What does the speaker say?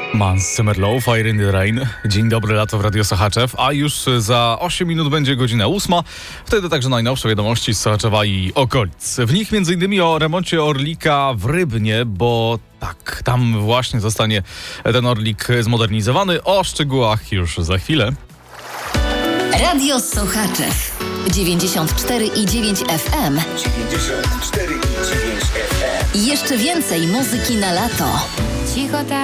Mans Cemerlow, Fire in the Rain. Dzień dobry, lato w Radio Sochaczew, a już za 8 minut będzie godzina 8. Wtedy także najnowsze wiadomości z Sochaczewa i okolic. W nich m.in. o remoncie Orlika w Rybnie, bo tak, tam właśnie zostanie ten Orlik zmodernizowany. O szczegółach już za chwilę. Radio Sochaczew 94,9 FM. 94,9 FM. I jeszcze więcej muzyki na lato. Cicho